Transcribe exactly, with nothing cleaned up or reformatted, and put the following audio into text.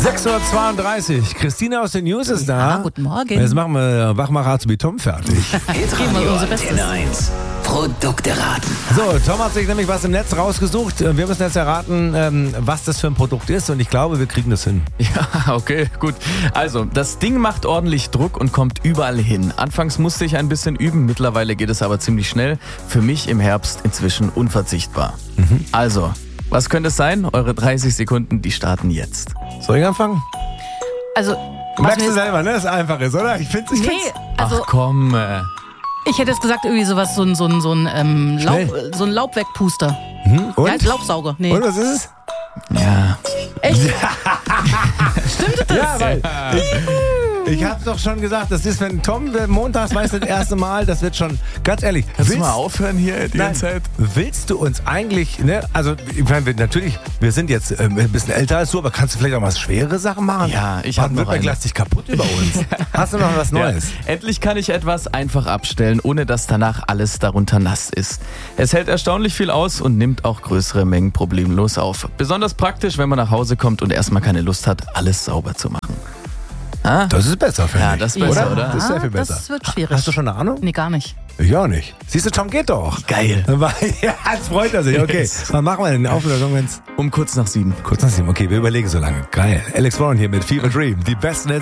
sechs Uhr zweiunddreißig. Christina aus den News ist da. Ja, guten Morgen. Jetzt machen wir Wachmacher zu Tom fertig. Geben wir unser Bestes. eins. Produkte raten. So, Tom hat sich nämlich was im Netz rausgesucht. Wir müssen jetzt erraten, ähm, was das für ein Produkt ist. Und ich glaube, wir kriegen das hin. Ja, okay, gut. Also, das Ding macht ordentlich Druck und kommt überall hin. Anfangs musste ich ein bisschen üben, mittlerweile geht es aber ziemlich schnell. Für mich im Herbst inzwischen unverzichtbar. Mhm. Also, was könnte es sein? Eure dreißig Sekunden, die starten jetzt. Soll ich anfangen? Also, Du was merkst mir du selber, ne? Dass es einfach ist, oder? Ich finde es. nee, also Ach komm. Äh. ich hätte jetzt gesagt, irgendwie sowas, so ein, so ein, so ein, ähm, Laub, Schnell. so ein Laubwegpuster. Hm? Und? Ja, als Laubsauger. Nee. Und was ist es? Ja. Echt? Stimmt das? Ja, weil ich, ich hab's doch schon gesagt, das ist, wenn Tom montags weiß das erste Mal, das wird schon, ganz ehrlich, Kannst du willst, mal aufhören hier die nein, ganze Zeit? willst du uns eigentlich, ne, also ich meine, wir- natürlich, wir sind jetzt äh, ein bisschen älter als du, aber kannst du vielleicht auch mal schwere Sachen machen? Ja, ich hab noch Baden-Württemberg eine. lässt dich kaputt über uns. Hast du noch was Neues? Ja. Endlich kann ich etwas einfach abstellen, ohne dass danach alles darunter nass ist. Es hält erstaunlich viel aus und nimmt auch größere Mengen problemlos auf. Besonders praktisch, wenn man nach Hause kommt und erstmal keine Lust hat, alles sauber zu machen. Ah? Das ist besser, finde Ja, ich. das ist besser, oder? Das ist sehr viel Ah, besser. Das wird schwierig. Hast du schon eine Ahnung? Nee, gar nicht. Ich auch nicht. Siehst du, Tom geht doch. Geil. Ja, jetzt freut er sich. Okay, was machen wir denn? Auflösung, wenn's Um kurz nach sieben. kurz nach sieben. Okay, wir überlegen so lange. Geil. Alex Warren hier mit Fever Dream. Die besten Hits